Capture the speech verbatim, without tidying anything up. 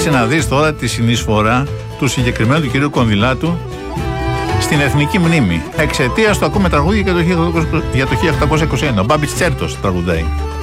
Κοίταξε να δεις τώρα τη συνεισφορά του συγκεκριμένου του κυρίου Κονδυλάτου στην εθνική μνήμη. Εξαιτίας του ακούμε τραγούδια για το χίλια οκτακόσια είκοσι ένα. Ο Μπάμπης Τσέρτος τραγουδάει.